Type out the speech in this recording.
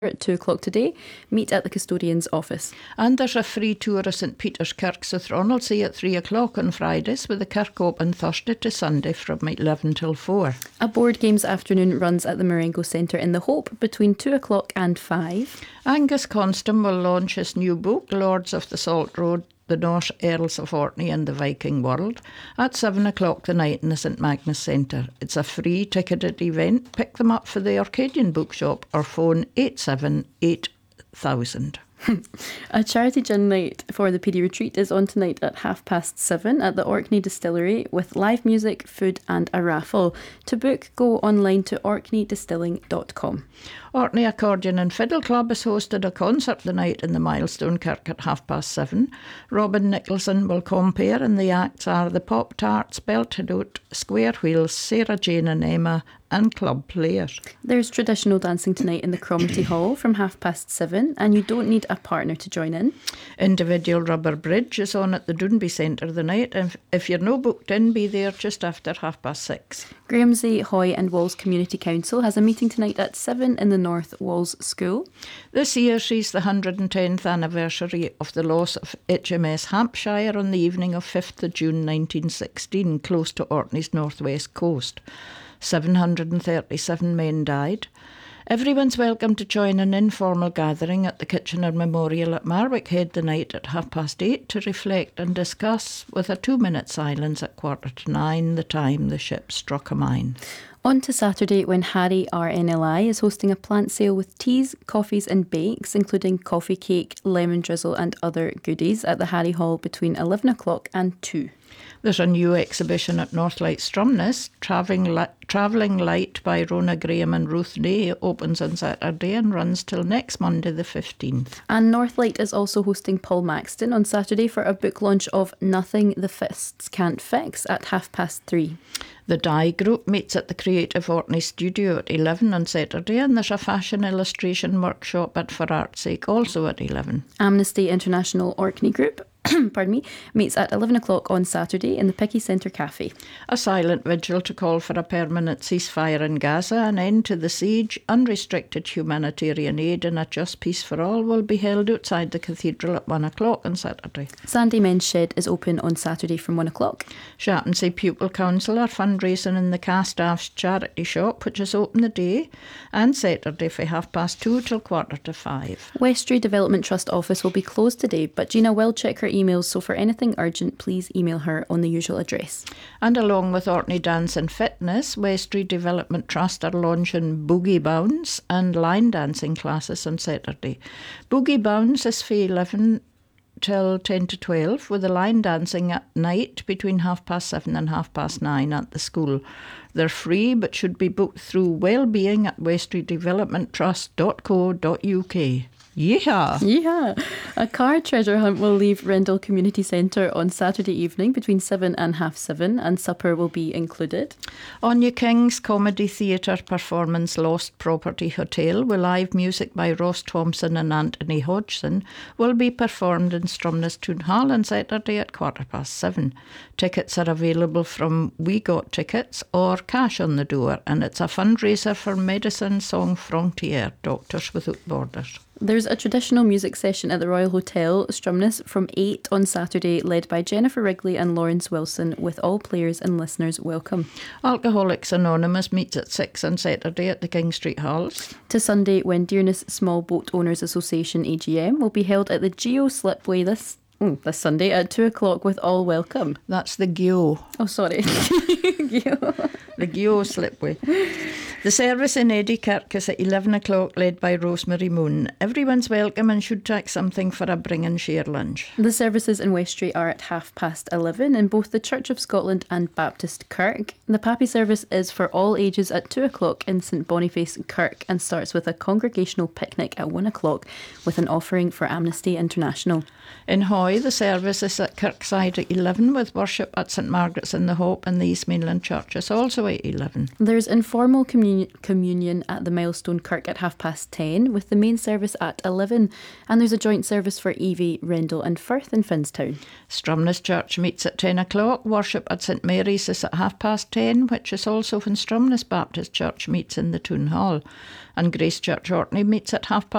at 2 o'clock today. Meet at the custodian's office. And there's a free tour of St Peter's Kirk, South Ronaldsay at 3 o'clock on Fridays, with the kirk open Thursday to Sunday from 11 till 4. A board games afternoon runs at the Marengo Centre in the Hope between 2 o'clock and 5. Angus Constant will launch his new book, Lords of the Salt Road, The Norse Earls of Orkney and the Viking World, at 7 o'clock tonight in the St Magnus Centre. It's a free ticketed event. Pick them up for the Orcadian Bookshop or phone 878 A charity gin night for the PD retreat is on tonight at 7:30 at the Orkney Distillery with live music, food and a raffle. To book, go online to orkneydistilling.com. Orkney Accordion and Fiddle Club has hosted a concert tonight in the Milestone Kirk at 7:30. Robin Nicholson will compare, and the acts are the Pop Tarts, Beltadote, Square Wheels, Sarah Jane and Emma, and club players. There's traditional dancing tonight in the Cromarty Hall from 7:30, and you don't need a partner to join in. Individual rubber bridge is on at the Doonby Centre the night, and if you're no booked in, be there just after 6:30. Grahamsay, Hoy and Walls Community Council has a meeting tonight at 7 in the North Walls School. This year sees the 110th anniversary of the loss of HMS Hampshire on the evening of 5th of June 1916, close to Orkney's northwest coast. 737 men died. Everyone's welcome to join an informal gathering at the Kitchener Memorial at Marwick Head the night at 8:30 to reflect and discuss, with a 2-minute silence at 9:15, the time the ship struck a mine. On to Saturday, when Harry RNLI is hosting a plant sale with teas, coffees and bakes, including coffee cake, lemon drizzle and other goodies at the Harry Hall between 11 o'clock and 2. There's a new exhibition at Northlight Stromness. Travelling Light by Rona Graham and Ruth Day opens on Saturday and runs till next Monday the 15th. And Northlight is also hosting Paul Maxton on Saturday for a book launch of Nothing the Fists Can't Fix at 3:30. The Dye Group meets at the Creative Orkney Studio at 11 on Saturday, and there's a fashion illustration workshop at For Art's Sake also at 11. Amnesty International Orkney Group meets at 11 o'clock on Saturday in the Picky Centre Cafe. A silent vigil to call for a permanent ceasefire in Gaza, an end to the siege, unrestricted humanitarian aid and a just peace for all will be held outside the cathedral at 1 o'clock on Saturday. Sandy Men's Shed is open on Saturday from 1 o'clock. Shatonsea Pupil Council are fundraising in the Castaff's charity shop, which is open the day and Saturday from 2:30 till 4:45. Westray Development Trust office will be closed today, but Gina will check her emails, so for anything urgent, please email her on the usual address. And along with Orkney Dance and Fitness, Westray Development Trust are launching Boogie Bounce and line dancing classes on Saturday. Boogie Bounce is for 11 till 10 to 12, with the line dancing at night between 7:30 and 9:30 at the school. They're free but should be booked through Wellbeing at westraydevelopmenttrust.co.uk. Yeehaw! Yeah. A car treasure hunt will leave Rendell Community Centre on Saturday evening between 7 and 7:30, and supper will be included. Anya King's Comedy Theatre performance Lost Property Hotel, with live music by Ross Thompson and Anthony Hodgson, will be performed in Stromness Town Hall on Saturday at 7:15. Tickets are available from We Got Tickets or cash on the door, and it's a fundraiser for Medicine Sans Frontières, Doctors Without Borders. There's a traditional music session at the Royal Hotel, Stromness, from 8 on Saturday, led by Jennifer Wrigley and Lawrence Wilson, with all players and listeners welcome. Alcoholics Anonymous meets at 6 on Saturday at the King Street Halls. To Sunday, when Dearness Small Boat Owners Association AGM will be held at the Geo Slipway this Sunday at 2 o'clock with all welcome. That's the Geo. Oh, sorry. Geo. The Geo Slipway. The service in Eddy Kirk is at 11 o'clock, led by Rosemary Moon. Everyone's welcome and should take something for a bring and share lunch. The services in Westray are at 11:30 in both the Church of Scotland and Baptist Kirk. The Pappy service is for all ages at 2 o'clock in St Boniface Kirk and starts with a congregational picnic at 1 o'clock with an offering for Amnesty International. In Hoy, the service is at Kirkside at 11, with worship at St Margaret's in the Hope and the East Mainland Church is also at 11. There's informal communion at the Milestone Kirk at 10:30, with the main service at 11, and there's a joint service for Evie, Rendell and Firth in Finstown. Stromness Church meets at 10 o'clock. Worship at St Mary's is at 10:30, which is also when Stromness Baptist Church meets in the Town Hall. And Grace Church Orkney meets at